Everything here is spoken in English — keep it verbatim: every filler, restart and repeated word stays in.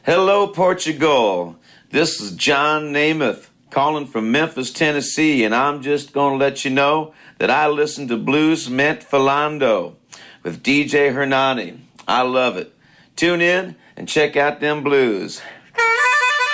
Hello, Portugal. This is John Namath calling from Memphis, Tennessee, and I'm just going to let you know that I listen to Blues Meant Philando with D J Hernani. I love it. Tune in and check out them blues.